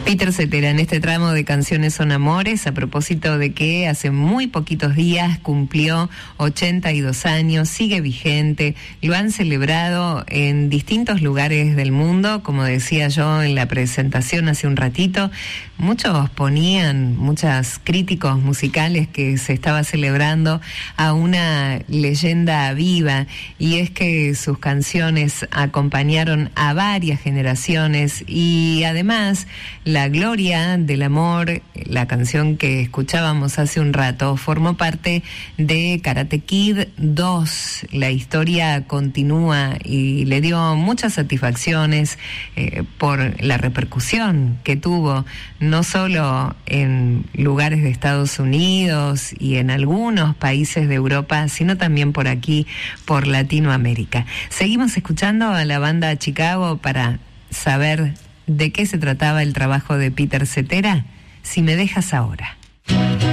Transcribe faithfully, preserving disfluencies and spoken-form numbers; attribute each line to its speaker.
Speaker 1: Peter Cetera, en este tramo de Canciones son Amores, a propósito de que hace muy poquitos días cumplió ochenta y dos años, sigue vigente, lo han celebrado en distintos lugares del mundo, como decía yo en la presentación hace un ratito. Muchos ponían, muchos críticos musicales, que se estaba celebrando a una leyenda viva, y es que sus canciones acompañaron a varias generaciones, y además La Gloria del Amor, la canción que escuchábamos hace un rato, formó parte de Karate Kid dos. La historia continúa y le dio muchas satisfacciones eh, por la repercusión que tuvo, no solo en lugares de Estados Unidos y en algunos países de Europa, sino también por aquí, por Latinoamérica. Seguimos escuchando a la banda Chicago para saber de qué se trataba el trabajo de Peter Cetera. Si me dejas ahora.